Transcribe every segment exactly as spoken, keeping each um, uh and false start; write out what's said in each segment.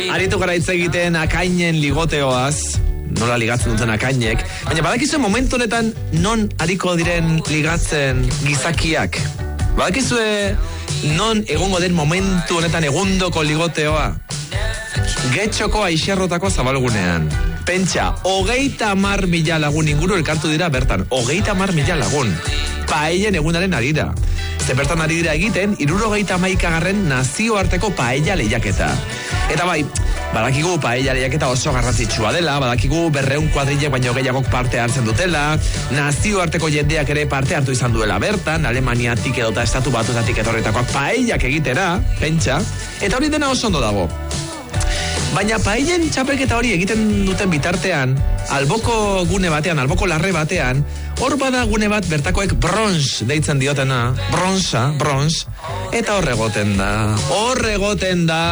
Aritu gara hitz egiten akainen ligoteoaz, nola ligatzen duten akainek, baina badakizue momentu honetan non ariko diren ligatzen gizakiak? Badakizue non egongo den momentu honetan egundoko ligoteoa? Getxoko aixerrotako zabalgunean. Pentsa, hogeita mar mila lagun inguru elkartu dira bertan. Hogeita mar mila lagun. Paellen egunaren arira. Ze bertan ari dira egiten, hirurogeita hamaikagarren nazioarteko paella lehiaketa. Eta bai, badakigu paella lehiaketa oso garrantzitsua dela, badakigu berreun kuadrilek baino gehiagok parte hartzen dutela, nazioarteko jendeak ere parte hartu izan duela bertan, Alemaniatik edota estatu batutatik etorritakoak paellak egitera, pentsa, eta hori dena oso ondo dago. Baina paellen txapelketa hori egiten duten bitartean, alboko gune batean, alboko larre batean, hor bada gune bat bertakoek brons deitzen diotena, bronza, bronz, eta hor egoten da, hor egoten da.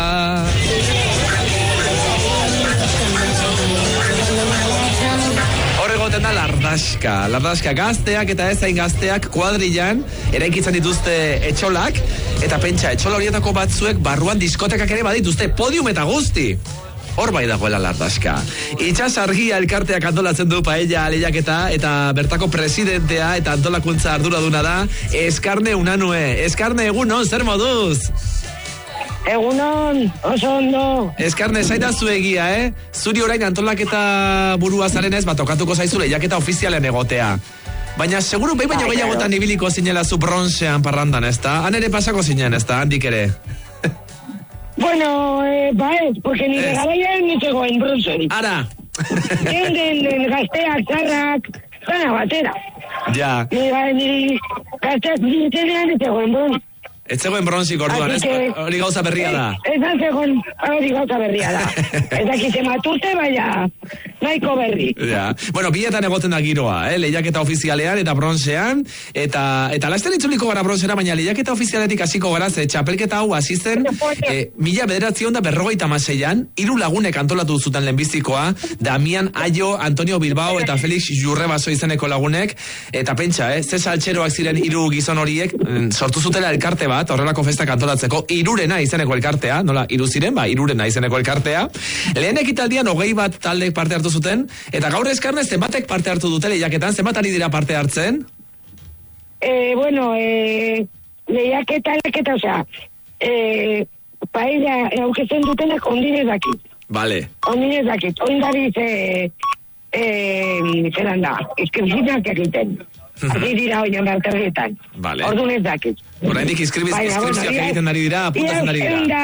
Hor egoten da lardaska, lardaska gazteak eta ezain gazteak kuadrilan eraikitzen dituzte etxolak, eta pentsa, etxola horietako batzuek barruan diskotekak ere badituzte, podium eta guzti. Hor bai dagoela lardaska. Itxas argia elkarteak antolatzen du paella lehiaketa eta bertako presidentea eta antolakuntza arduraduna da Eskarne Unanue. Eskarne, egunon, zer moduz? Egunon, oso ondo. Eskarne, zaita zuegia, eh? Zuri orain antolaketa burua zaren ez, bat tokatuko zaizu lehiaketa ofizialen egotea. Baina seguru behin baino gehiagotan ibiliko zinela zu bronzean parrandan, ezta? Han ere pasako zinen, ezta? Handik ere. Bueno, eh, ba ez, porque nire garaian nitzegoen bronzeri. Ara! Den, den, den, gazteak, zarrak, zana batera. Ja. Nire, nire, gazteak nitzegoen nitzegoen bronz. Ez zegoen bronzik orduan, ez? Hori gauza berria da. Ez da zegoen, hori gauza berria da. Ez dakite maturte, baina nahiko berri. Ja. Bueno, bietan egoten da giroa, eh? Lehiaketa ofizialean eta bronzean, eta eta lasten itzuliko gara bronzera, baina lehiaketa ofizialetik hasiko gara, ze txapelketa hau hasi zen, eh, mila bederatziehun eta berrogeita hamaseian, hiru lagunek antolatu zuten lehenbizikoa, Damian Aio, Antonio Bilbao eta Felix Jurrebaso izeneko lagunek, eta pentsa, eh? Ze saltxeroak ziren hiru gizon horiek, sortu zutela elkarte bat, horrelako festak antolatzeko, irurena izeneko elkartea, nola, iru ziren, ba, irurena izeneko elkartea. Lehen ekitaldian hogei bat taldek parte hartu zuten, eta gaur Eskarne zenbatek parte hartu dute lehiaketan, zenbat ari dira parte hartzen? Eh, bueno, eh, lehiaketa, lehiaketa, osea, eh, paella auketzen dutenak ondinez dakit. Vale. Ondinez dakit, ondariz, eh, eh, zelan da, izkrizinak egiten. Asi dira oinan barterrietan. Vale. Orduan ez dakit. Oraindik inskripzioak egiten ari dira, apuntatzen ari dira.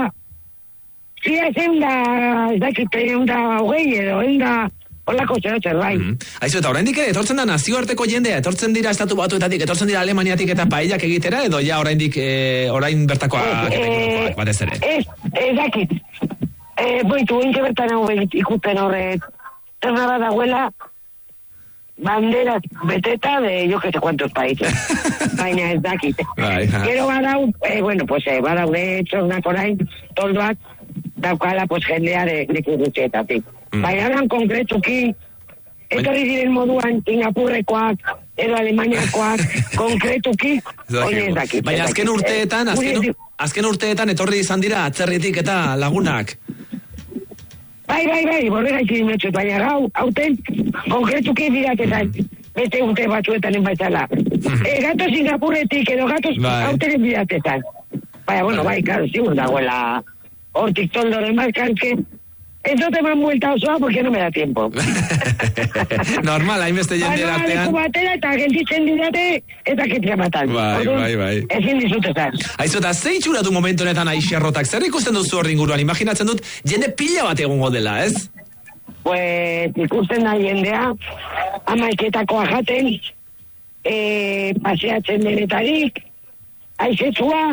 Ia zen da, ez dakit, egun da hogei edo, egun da holako zer zer bai. Aizu, eta oraindik ere, etortzen da nazioarteko jendea, etortzen dira estatu batuetatik, etortzen dira Alemaniatik eta paellak egitera, edo ja oraindik, eh, orain bertakoa eh, batez ere? Ez, ez dakit. Eh, boitu, ointe bertan hau ikusten horret, zernara dagoela, banderas beteta de yo que sé cuántos países. Baina ez dakit. Gero badau, eh, bueno, pues eh, badau de hecho una corain, toldoak, daukala, pues jendea de, de kirutxetatik. Mm. Baina eran konkretuki, etorri diren moduan, Singapurrekoak, edo Alemaniakoak, konkretuki, hori ez dakit. Baina azken urteetan, azken, azken urteetan etorri izan dira atzerritik eta lagunak. Bai, bai, bai, borrega izin metxot, baina gau, hauten, konkretuki diratetan, beste urte batzuetan enbaitzala. E, gato Singapurretik, edo gato hauten diratetan. Baina, bueno, bai, claro, zigur dagoela hortik toldoren bazkarke, ez dut eman vuelta osoa, porque no me da tiempo. Normal, hainbeste jende artean. Baina, batera eta gelditzen dirate, eta ketia matan. Bai, bai, bai. Ezin dizutezan. Aizu, eta zein txuratu momentu honetan aixerrotak? Zer ikusten duzu horri inguruan? Imaginatzen dut, jende pila bat egongo dela, ez? Pues, ikusten da jendea, amaiketakoa jaten, eh, paseatzen denetarik, aizetzua,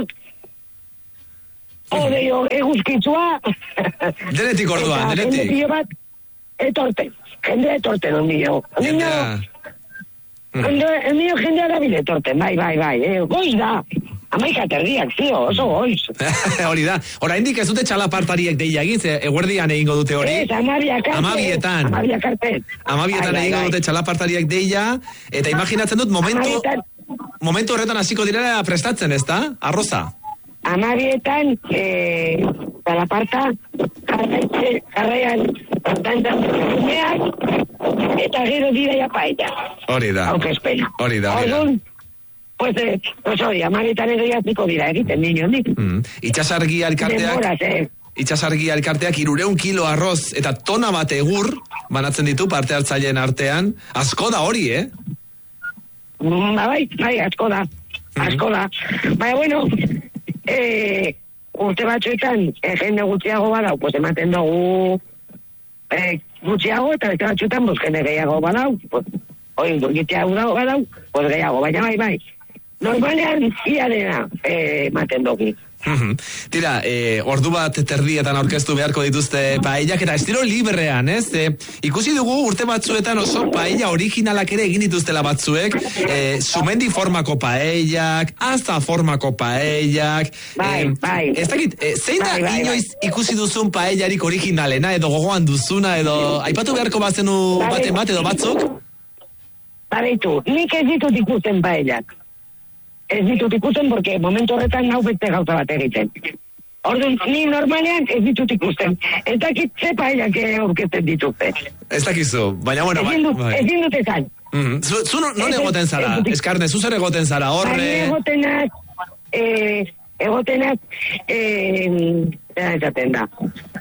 odeio eguzkitzua. Denetik orduan, denetik. Jende bat, etorte. Jende etorte, don nio. Jendea. El nio jendea da bile etorte, bai, bai, bai. Eh, goiz da. Amaika terdiak, tio, oso goiz. Hori da. Oraindik ez dute txalapartariek deia egin, ze eguerdian egingo dute hori. Ez, amabiak arte. Amabietan. Amabiak arte. Amabietan egingo dute txalapartariek deia, eta imaginatzen dut momentu, momentu horretan hasiko direla prestatzen, ez da? Arroza. Amabietan, eh, txalaparta, jarri jarraitzen, jarraian, tantan umeak, eta gero dira ja paella. Hori da. Aurkezpena. Hori da, hori da. Orduan, pues, eh, pues hori, amaretan edo jaztiko dira egiten, niño, nik. Mm. Itxasargi elkarteak... Demoraz, eh. Itxasargi elkarteak irureun kilo arroz eta tona bat egur banatzen ditu parte hartzaileen artean. Asko da hori, eh? Mm, bai, bai, asko da. Asko da. Baina, bueno, eh, urte batzuetan, eh, jende gutxiago badau, pues ematen dugu eh, gutxiago, eta beste batzuetan, pues jende gehiago badau, pues, oi, gutxiago badau, badau, pues gehiago, baina bai, bai. Normalean, ia dena, eh, ematen dugu. Tira, eh, ordu bat terdietan aurkeztu beharko dituzte paellak eta estilo librean, ez? Eh, ikusi dugu urte batzuetan oso paella originalak ere egin dituztela batzuek, eh, sumendi formako paellak, aza formako paellak, bai, eh, bai. Ez dakit, eh, zein da bai, bai, inoiz bai. ikusi duzun paellari originalena edo gogoan duzuna edo aipatu beharko bazenu Bai. baten bat edo batzuk? Bareitu, nik ez ditut ikusten paellak. Ez ditut ikusten, porque momentu horretan nau beste gauza bat egiten. Orduan, ni normalean ez ditut ikusten. Ez dakit ze paellak aurkezten dituzte. Ez dakizu, baina bueno, Ezin dut, bai. ezin dut esan. Mm, zu, zu non, non Ez- egoten zara? ez- Eskarne, zu zer egoten zara? Baina Horre... egotenak, eh, egotenak, eh, zera esaten da.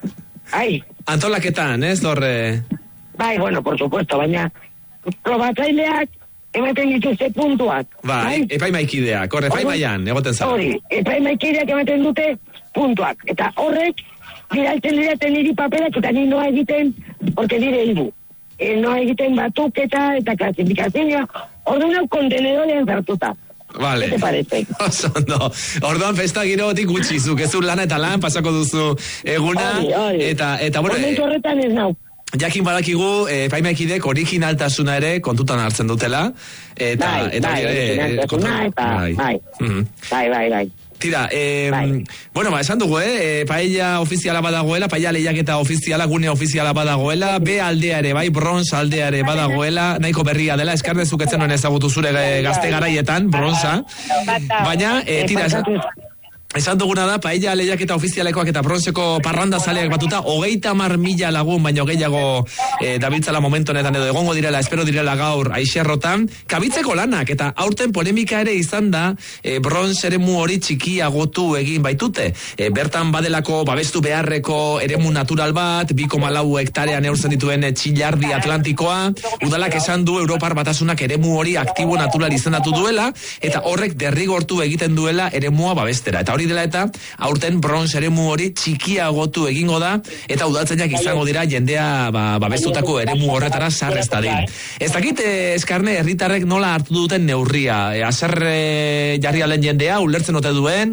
Ai, Antolaketan, ez, horre... bai, bueno, por supuesto, baina probatzaileak ematen dituzte puntuak. Bai, epaimaikideak, horre, epaimaian, egoten zara. Hori, epaimaikideak ematen dute puntuak. Eta horrek, bidaltzen diraten niri papelak, eta ni noa egiten, porque dire hiru. E, noa egiten batuketa eta klasifikazioa, orduan hau kontenedorean zartuta. Vale. ¿Qué te parece? Oso, no. Orduan festa girotik gutxi, zuk ez du lan eta lan pasako duzu eguna. Hori, hori. Eta, eta, bueno, Momentu eh, horretan ez nau. jakin badakigu, eh, epaimaikidek originaltasuna ere kontutan hartzen dutela. Eta, Bai, eta bai, ere, eh, originaltasuna kontutan- eta, bai. Mhm. Bai, bai, bai. Tira, eh, Bai. bueno, ba, esan dugu, eh, paella ofiziala badagoela, paella lehiaketa ofiziala, gune ofiziala badagoela, B aldea ere, bai, bronz aldea ere badagoela, nahiko berria dela, Eskarne zuk etzen honen ezagutu zure eh, gazte garaietan, bronza. Baina, eh, tira, esan, esan duguna da, paella lehiaketa ofizialekoak eta bronzeko parranda zaleak batuta, hogeita mar mila lagun, baino gehiago eh, dabiltzala momentu honetan edo egongo direla, espero direla gaur aixerrotan, kabitzeko lanak, eta aurten polemika ere izan da, eh, bronz eremu hori txikiagotu egin baitute. Eh, bertan badelako babestu beharreko eremu natural bat, bi koma lau hektarea neurtzen dituen eh, txilardi atlantikoa, udalak esan du Europar Batasunak eremu hori aktibo natural izendatu duela, eta horrek derrigortu egiten duela eremua babestera. Eta hori dela eta aurten bronz eremu hori txikiagotu egingo da, eta udaltzainak izango dira jendea ba, babestutako eremu horretara sarrez dadin. Ez dakit, eh, Eskarne, herritarrek nola hartu duten neurria? Eh, Azerre jarri alen jendea, ulertzen ote duen?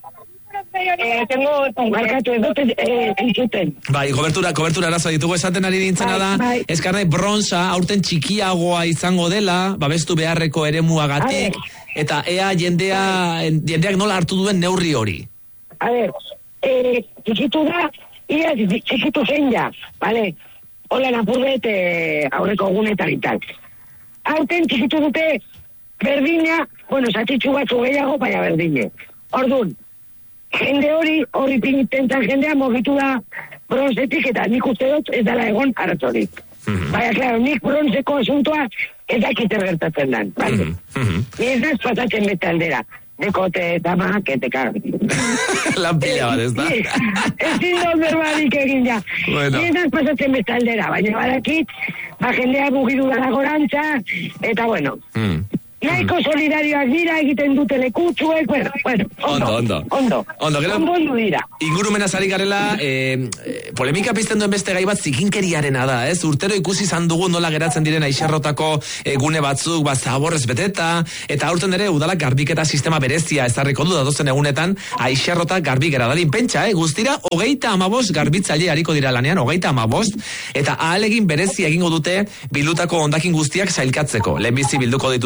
Eh, tengo, markatu ez dut eh, entzuten. Bai, kobertura, kobertura arazoa ditugu esaten ari nintzena da, Bai, bai. Eskarne, bronza aurten txikiagoa izango dela, babestu beharreko eremuagatik, eta ea jendea, jendeak nola hartu duen neurri hori. A ver, eh, txikitu da, ia txikitu zen ja, vale? Hola, napurbet eh, aurreko gunetan ital. Aurten txikitu dute berdina, bueno, zatitxu batzu gehiago, baina berdine. Orduan, jende hori, hori pintentan jendea mogitu da bronzetik, eta nik uste dut ez dela egon arazorik. Baina, klaro, nik bronzeko asuntoa ez dakite gertatzen dan, bale? Ni ez naz pasatzen bete aldera. Dekote eta maketeka. Lan pila bat, ez da? Ezin dut berbarik egin ja. Bueno. Ni ez naz pasatzen bete aldera, baina badakit, ba jendea mugidu dara gorantza, eta bueno. Mm. Nahiko solidarioak dira, egiten dute lekutsuek, bueno, bueno, ondo, Ondo, ondo. ondo, Ondo, gero- ondo, ondo dira. Ingurumena zari garela, eh, polemika pizten duen beste gai bat zikinkeriarena da, ez? Urtero ikusi izan dugu nola geratzen diren aixerrotako eh, gune batzuk, ba, zaborrez beteta, eta aurten ere udalak garbiketa sistema berezia ezarriko du datozen egunetan aixerrota garbikera dadin. Pentsa, eh? Guztira, hogeita amabost garbitzaile hariko dira lanean, hogeita amabost, eta ahalegin berezia egingo dute bildutako hondakin guztiak sailkatzeko. Lehenbizi bilduko dituzte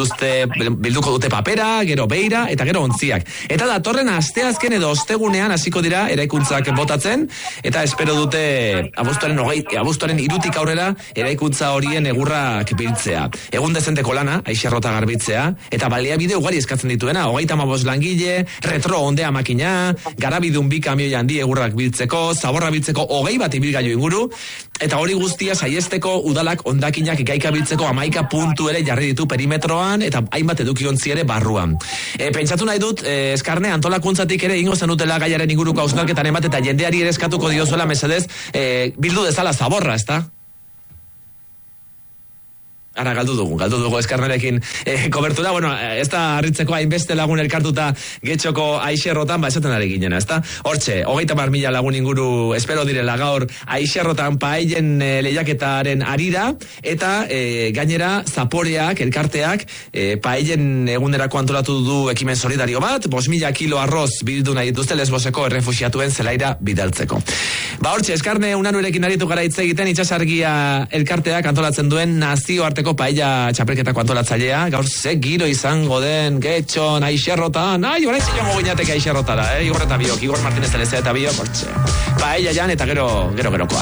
bilduko dute papera, gero beira, eta gero ontziak. Eta datorren asteazken edo ostegunean hasiko dira eraikuntzak botatzen, eta espero dute abuztuaren hogei, abuztuaren irutik aurrera eraikuntza horien egurrak biltzea. Egun dezenteko lana, aixerrota garbitzea, eta baliabide ugari eskatzen dituena, hogeita hamabost langile, retro ondea makina, garabidun bi kamioi handi egurrak biltzeko, zaborra biltzeko hogei bat ibilgailu inguru, eta hori guztia saiesteko udalak ondakinak ikaika biltzeko hamaika puntu ere jarri ditu perimetroan, eta hainbat edukiontzi ere barruan. E, pentsatu nahi dut, e, Eskarne antolakuntzatik ere ingo zenutela gaiaren inguruko hausnarketan emat, eta jendeari ere eskatuko diozuela mesedez, e, bildu dezala zaborra, ezta? Ara, galdu dugu, galdu dugu Eskarnerekin eh, kobertura, bueno, ez da harritzeko hainbeste lagun elkartuta getxoko aixerrotan, ba, esaten ari ginen, ez da? Hortxe, hogeita mar mila lagun inguru espero direla gaur aixerrotan paellen eh, lehiaketaren arira, eta eh, gainera zaporeak, elkarteak, eh, paellen egunerako antolatu du ekimen solidario bat, bos mila kilo arroz bildu nahi dituzte Lesboseko errefuxiatuen zelaira bidaltzeko. Ba, hortxe, Eskarne unanurekin aritu gara hitz egiten, itxasargia elkarteak antolatzen duen nazioarteko paella txapelketako antolatzailea, gaur ze giro izango den getxon, aixerrotan, ai, orain zilongo guinateke aixerrotara, eh? Igor eta biok, Igor Martínez Telezea eta biok, hortxe. Paella jan eta gero, gero, gerokoa.